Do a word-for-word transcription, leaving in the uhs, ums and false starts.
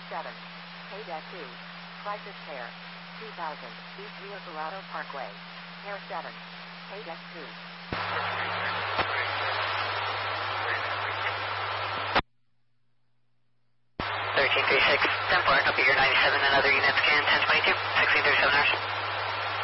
seven. K two. Crisis Care. two thousand. East Rio Colorado Parkway. Air seven. K two. thirteen three six, ten four, copy your ninety-seven and other units can ten twenty-two, sixteen thirty-seven hours.